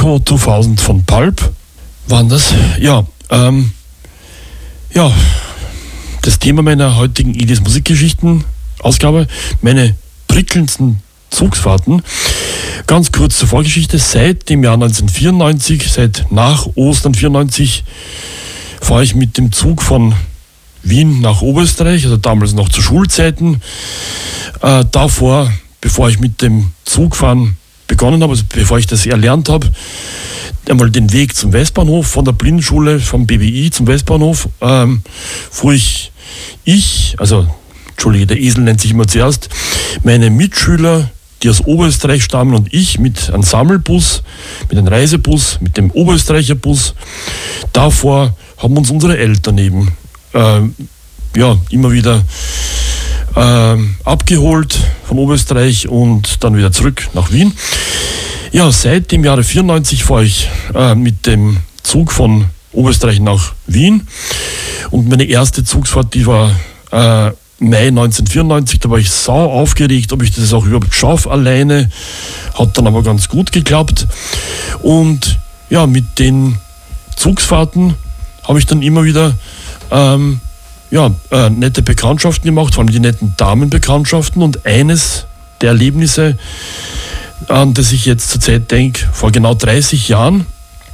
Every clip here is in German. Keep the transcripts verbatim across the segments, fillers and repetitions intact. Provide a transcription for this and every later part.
Disco zweitausend von Pulp waren das. Ja, ähm, ja, das Thema meiner heutigen Edis Musikgeschichten-Ausgabe, meine prickelndsten Zugsfahrten. Ganz kurz zur Vorgeschichte. Seit dem Jahr neunzehnhundertvierundneunzig, seit nach Ostern vierundneunzig, fahre ich mit dem Zug von Wien nach Oberösterreich, also damals noch zu Schulzeiten. Äh, davor, bevor ich mit dem Zugfahren begonnen habe, also bevor ich das erlernt habe, einmal den Weg zum Westbahnhof, von der Blindenschule, vom B B I zum Westbahnhof, ähm, fuhr ich, ich, also, Entschuldige, der Esel nennt sich immer zuerst, meine Mitschüler, die aus Oberösterreich stammen, und ich mit einem Sammelbus, mit einem Reisebus, mit dem Oberösterreicher Bus. Davor haben uns unsere Eltern eben äh, ja, immer wieder äh, abgeholt von Oberösterreich und dann wieder zurück nach Wien. Ja, seit dem Jahre vierundneunzig fahre ich äh, mit dem Zug von Oberösterreich nach Wien, und meine erste Zugsfahrt, die war äh, Mai neunzehnhundertvierundneunzig, da war ich sau aufgeregt, ob ich das auch überhaupt schaffe alleine, hat dann aber ganz gut geklappt. Und ja, mit den Zugsfahrten habe ich dann immer wieder ähm, ja, äh, nette Bekanntschaften gemacht, vor allem die netten Damenbekanntschaften, und eines der Erlebnisse, an das ich jetzt zurzeit denke, vor genau dreißig Jahren,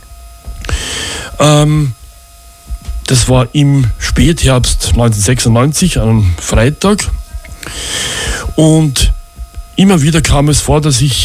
ähm, das war im Spätherbst neunzehnhundertsechsundneunzig, an einem Freitag. Und immer wieder kam es vor, dass ich